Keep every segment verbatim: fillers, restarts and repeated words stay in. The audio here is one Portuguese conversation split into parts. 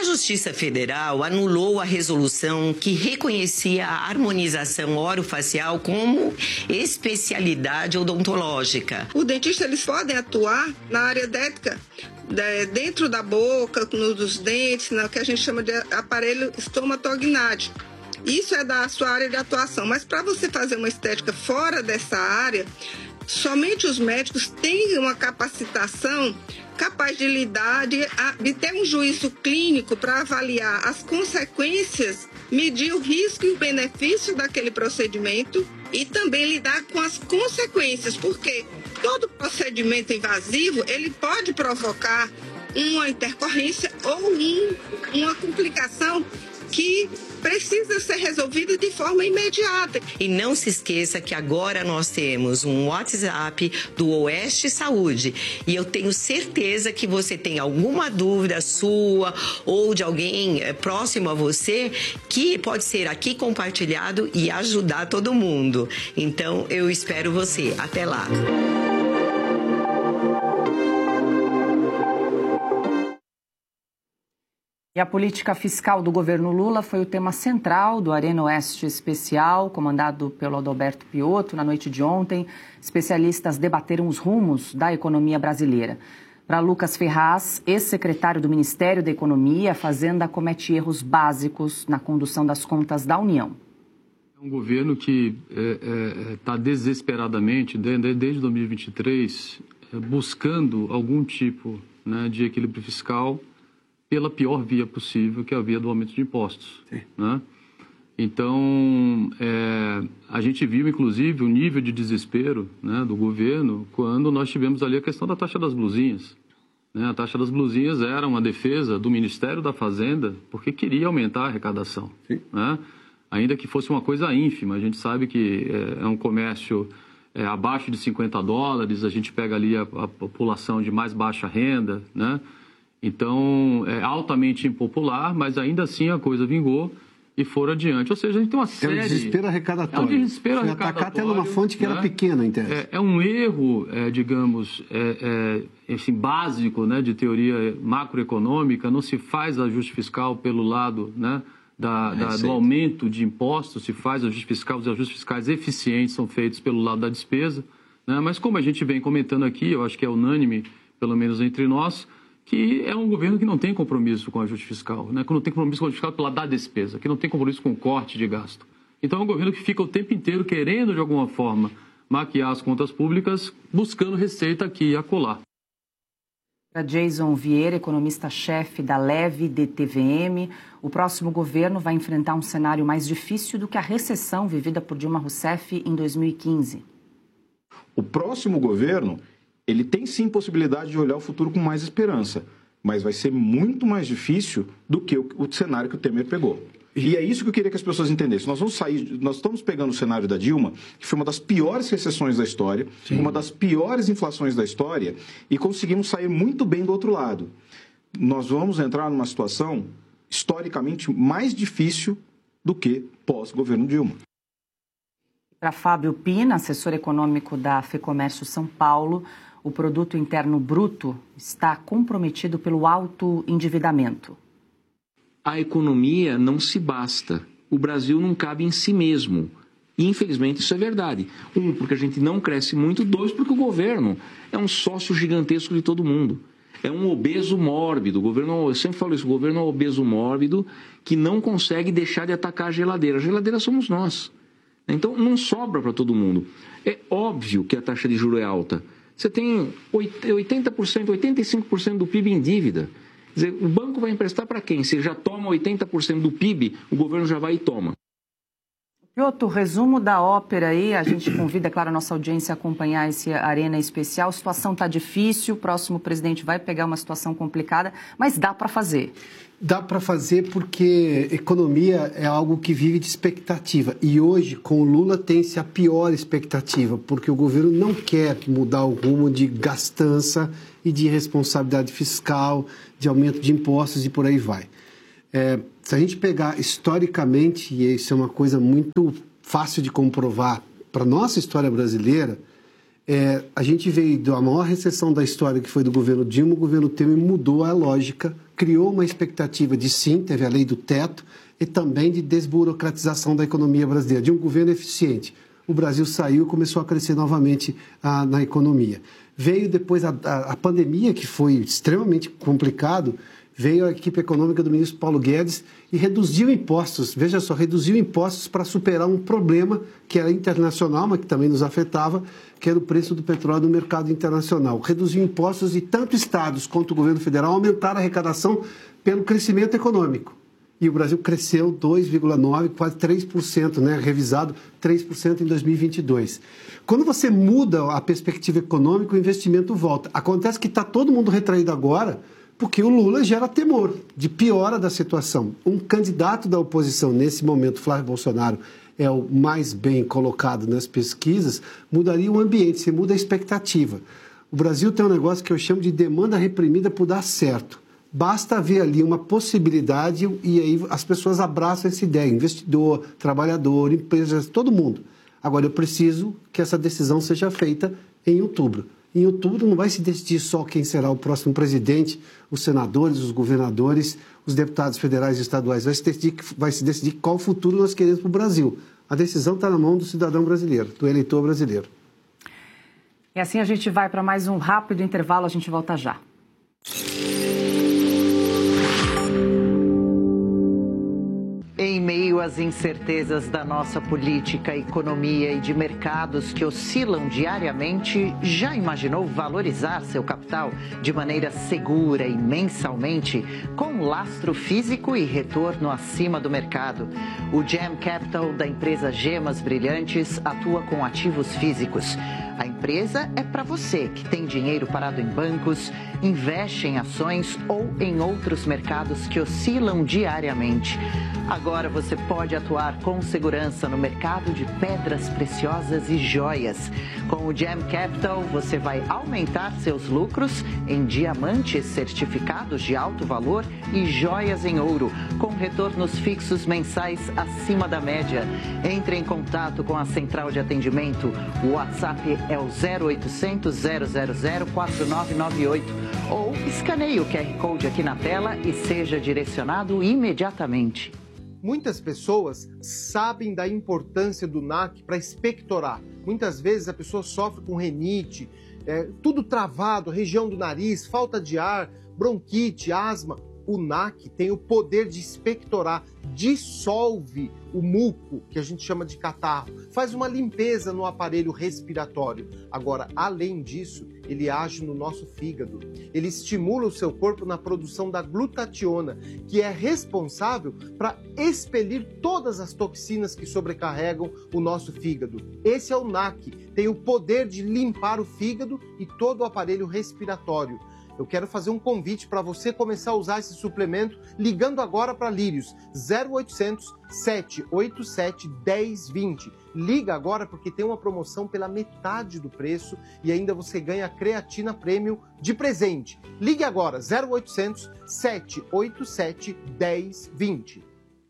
A Justiça Federal anulou a resolução que reconhecia a harmonização orofacial como especialidade odontológica. O dentista, eles podem atuar na área estética, dentro da boca, nos dentes, no que a gente chama de aparelho estomatognático. Isso é da sua área de atuação, mas para você fazer uma estética fora dessa área, somente os médicos têm uma capacitação capaz de lidar, de, de ter um juízo clínico para avaliar as consequências, medir o risco e o benefício daquele procedimento e também lidar com as consequências, porque todo procedimento invasivo, ele pode provocar uma intercorrência ou um, uma complicação que precisa ser resolvida de forma imediata. E não se esqueça que agora nós temos um WhatsApp do Oeste Saúde e eu tenho certeza que você tem alguma dúvida sua ou de alguém próximo a você que pode ser aqui compartilhado e ajudar todo mundo. Então eu espero você. Até lá. E a política fiscal do governo Lula foi o tema central do Arena Oeste Especial, comandado pelo Adalberto Piotto, na noite de ontem. Especialistas debateram os rumos da economia brasileira. Para Lucas Ferraz, ex-secretário do Ministério da Economia, a Fazenda comete erros básicos na condução das contas da União. É um governo que está é, é, desesperadamente, desde, desde dois mil e vinte e três, é, buscando algum tipo, né, de equilíbrio fiscal pela pior via possível, que é a via do aumento de impostos. Né? Então, é, a gente viu, inclusive, o nível de desespero, né, do governo quando nós tivemos ali a questão da taxa das blusinhas. Né? A taxa das blusinhas era uma defesa do Ministério da Fazenda porque queria aumentar a arrecadação. Né? Ainda que fosse uma coisa ínfima. A gente sabe que é, é um comércio é, abaixo de cinquenta dólares, a gente pega ali a, a população de mais baixa renda, né? Então, é altamente impopular, mas ainda assim a coisa vingou e foram adiante. Ou seja, a gente tem uma série... É um desespero arrecadatório. É um desespero Foi arrecadatório. atacar até numa fonte que, né, era pequena, em tese. É, é um erro, é, digamos, é, é, assim, básico, né, de teoria macroeconômica. Não se faz ajuste fiscal pelo lado, né, da, da, do aumento de impostos, se faz ajuste fiscal, os ajustes fiscais eficientes são feitos pelo lado da despesa. Né? Mas como a gente vem comentando aqui, eu acho que é unânime, pelo menos entre nós, que é um governo que não tem compromisso com o ajuste fiscal, né? Que não tem compromisso com o ajuste fiscal pela da despesa, que não tem compromisso com o corte de gasto. Então é um governo que fica o tempo inteiro querendo, de alguma forma, maquiar as contas públicas, buscando receita aqui e acolá. Para Jason Vieira, economista-chefe da Leve D T V M, o próximo governo vai enfrentar um cenário mais difícil do que a recessão vivida por Dilma Rousseff em dois mil e quinze. O próximo governo... ele tem sim possibilidade de olhar o futuro com mais esperança, mas vai ser muito mais difícil do que o, o cenário que o Temer pegou. E é isso que eu queria que as pessoas entendessem. Nós vamos sair, nós estamos pegando o cenário da Dilma, que foi uma das piores recessões da história, sim, uma das piores inflações da história, e conseguimos sair muito bem do outro lado. Nós vamos entrar numa situação historicamente mais difícil do que pós-governo Dilma. Para Fábio Pina, assessor econômico da FEComércio São Paulo, o produto interno bruto está comprometido pelo alto endividamento. A economia não se basta. O Brasil não cabe em si mesmo. E, infelizmente, isso é verdade. Um, porque a gente não cresce muito. Dois, porque o governo é um sócio gigantesco de todo mundo. É um obeso mórbido. O governo, eu sempre falo isso, o governo é um obeso mórbido que não consegue deixar de atacar a geladeira. A geladeira somos nós. Então, não sobra para todo mundo. É óbvio que a taxa de juros é alta. Você tem oitenta por cento, oitenta e cinco por cento do P I B em dívida. Quer dizer, o banco vai emprestar para quem? Se já toma oitenta por cento do P I B, o governo já vai e toma. Piotto, resumo da ópera aí, a gente convida, claro, a nossa audiência a acompanhar esse Arena Especial. A situação está difícil, o próximo presidente vai pegar uma situação complicada, mas dá para fazer. Dá para fazer porque economia é algo que vive de expectativa. E hoje, com o Lula, tem-se a pior expectativa, porque o governo não quer mudar o rumo de gastança e de responsabilidade fiscal, de aumento de impostos e por aí vai. É, se a gente pegar historicamente, e isso é uma coisa muito fácil de comprovar para a nossa história brasileira, é, a gente veio da maior recessão da história, que foi do governo Dilma, o governo Temer mudou a lógica criou uma expectativa de sim, teve a lei do teto, e também de desburocratização da economia brasileira, de um governo eficiente. O Brasil saiu e começou a crescer novamente ah, na economia. Veio depois a, a, a pandemia, que foi extremamente complicado, veio a equipe econômica do ministro Paulo Guedes e reduziu impostos, veja só, reduziu impostos para superar um problema que era internacional, mas que também nos afetava, que era o preço do petróleo no mercado internacional. Reduziu impostos e tanto estados quanto o governo federal aumentaram a arrecadação pelo crescimento econômico. E o Brasil cresceu dois vírgula nove por cento, quase três por cento, né? Revisado três por cento em dois mil e vinte e dois. Quando você muda a perspectiva econômica, o investimento volta. Acontece que está todo mundo retraído agora, porque o Lula gera temor de piora da situação. Um candidato da oposição, nesse momento, Flávio Bolsonaro, é o mais bem colocado nas pesquisas, mudaria o ambiente, você muda a expectativa. O Brasil tem um negócio que eu chamo de demanda reprimida por dar certo. Basta haver ali uma possibilidade e aí as pessoas abraçam essa ideia, investidor, trabalhador, empresas, todo mundo. Agora, eu preciso que essa decisão seja feita em outubro. Em outubro não vai se decidir só quem será o próximo presidente, os senadores, os governadores, os deputados federais e estaduais. Vai se decidir, vai se decidir qual futuro nós queremos para o Brasil. A decisão está na mão do cidadão brasileiro, do eleitor brasileiro. E assim a gente vai para mais um rápido intervalo, a gente volta já. Em meio às incertezas da nossa política, economia e de mercados que oscilam diariamente, já imaginou valorizar seu capital de maneira segura e mensalmente, com lastro físico e retorno acima do mercado? O Gem Capital da empresa Gemas Brilhantes atua com ativos físicos. A empresa é para você que tem dinheiro parado em bancos, investe em ações ou em outros mercados que oscilam diariamente. Agora você pode atuar com segurança no mercado de pedras preciosas e joias. Com o Gem Capital, você vai aumentar seus lucros em diamantes certificados de alto valor e joias em ouro, com retornos fixos mensais acima da média. Entre em contato com a central de atendimento. O WhatsApp é o zero oitocentos, zero zero zero, quatro nove nove oito ou escaneie o Q R Code aqui na tela e seja direcionado imediatamente. Muitas pessoas sabem da importância do N A C para expectorar. Muitas vezes a pessoa sofre com rinite, é, tudo travado, região do nariz, falta de ar, bronquite, asma. O N A C tem o poder de expectorar, dissolve o muco, que a gente chama de catarro, faz uma limpeza no aparelho respiratório. Agora, além disso, ele age no nosso fígado. Ele estimula o seu corpo na produção da glutationa, que é responsável para expelir todas as toxinas que sobrecarregam o nosso fígado. Esse é o N A C, tem o poder de limpar o fígado e todo o aparelho respiratório. Eu quero fazer um convite para você começar a usar esse suplemento ligando agora para Lírios, zero oitocentos, sete oito sete, um zero dois zero. Liga agora porque tem uma promoção pela metade do preço e ainda você ganha creatina Premium de presente. Ligue agora, zero oitocentos, sete oito sete, um zero dois zero.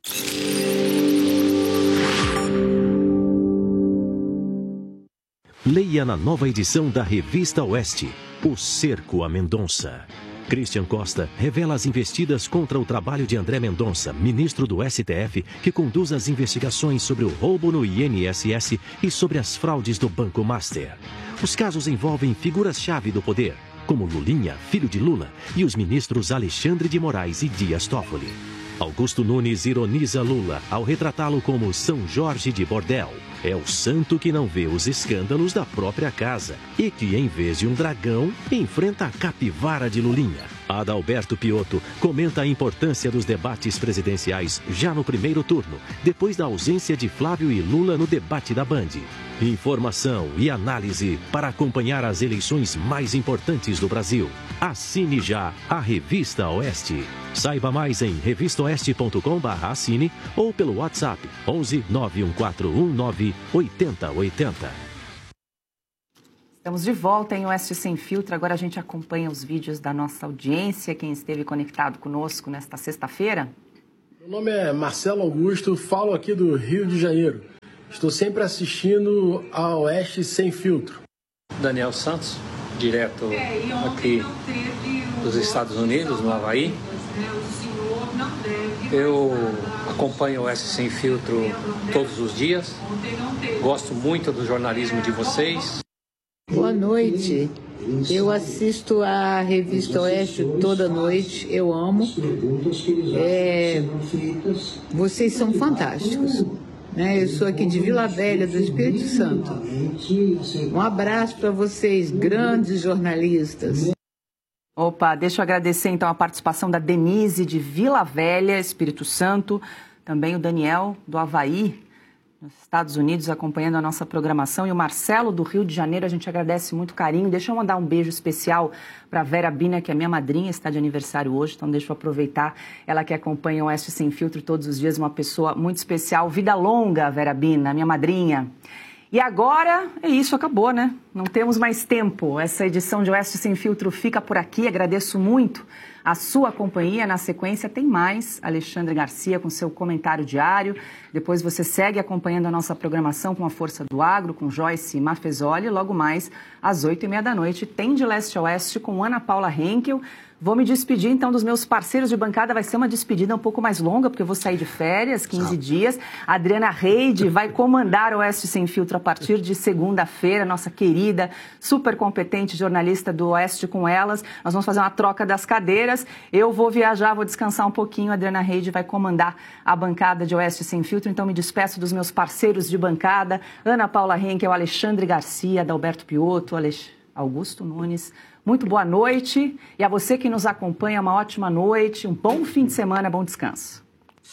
Leia na nova edição da Revista Oeste, O Cerco a Mendonça. Christian Costa revela as investidas contra o trabalho de André Mendonça, ministro do S T F, que conduz as investigações sobre o roubo no I N S S e sobre as fraudes do Banco Master. Os casos envolvem figuras-chave do poder, como Lulinha, filho de Lula, e os ministros Alexandre de Moraes e Dias Toffoli. Augusto Nunes ironiza Lula ao retratá-lo como São Jorge de Bordel. É o santo que não vê os escândalos da própria casa e que, em vez de um dragão, enfrenta a capivara de Lulinha. Adalberto Piotto comenta a importância dos debates presidenciais já no primeiro turno, depois da ausência de Flávio e Lula no debate da Band. Informação e análise para acompanhar as eleições mais importantes do Brasil. Assine já a Revista Oeste. Saiba mais em revista oeste ponto com barra assine ou pelo WhatsApp onze, nove um quatro um nove, oito zero oito zero. Estamos de volta em Oeste Sem Filtro. Agora a gente acompanha os vídeos da nossa audiência, quem esteve conectado conosco nesta sexta-feira. Meu nome é Marcelo Augusto, falo aqui do Rio de Janeiro. Estou sempre assistindo a Oeste Sem Filtro. Daniel Santos, direto aqui dos Estados Unidos, no Havaí. Eu acompanho o Oeste Sem Filtro todos os dias. Gosto muito do jornalismo de vocês. Boa noite. Eu assisto a revista Oeste toda noite. Eu amo. É... Vocês são fantásticos. Eu sou aqui de Vila Velha, do Espírito Santo. Um abraço para vocês, grandes jornalistas. Opa, deixa eu agradecer então a participação da Denise de Vila Velha, Espírito Santo, também o Daniel do Havaí, nos Estados Unidos, acompanhando a nossa programação, e o Marcelo do Rio de Janeiro. A gente agradece muito carinho. Deixa eu mandar um beijo especial para Vera Bina, que é minha madrinha, está de aniversário hoje, então deixa eu aproveitar, ela que acompanha o Oeste Sem Filtro todos os dias, uma pessoa muito especial. Vida longa, Vera Bina, minha madrinha. E agora, é isso, acabou, né? Não temos mais tempo. Essa edição de Oeste Sem Filtro fica por aqui. Agradeço muito a sua companhia. Na sequência tem mais Alexandre Garcia com seu comentário diário. Depois você segue acompanhando a nossa programação com a Força do Agro, com Joyce Mafezoli. Logo mais, às oito e meia da noite, tem De Leste a Oeste com Ana Paula Henkel. Vou me despedir, então, dos meus parceiros de bancada. Vai ser uma despedida um pouco mais longa, porque eu vou sair de férias, quinze dias. A Adriana Reide vai comandar o Oeste Sem Filtro a partir de segunda-feira. Nossa querida, super competente jornalista do Oeste com Elas. Nós vamos fazer uma troca das cadeiras. Eu vou viajar, vou descansar um pouquinho. A Adriana Reide vai comandar a bancada de Oeste Sem Filtro. Então, me despeço dos meus parceiros de bancada. Ana Paula Henkel, Alexandre Garcia, Adalberto Piotto, Alex... Augusto Nunes. Muito boa noite. E a você que nos acompanha, uma ótima noite, um bom fim de semana, bom descanso.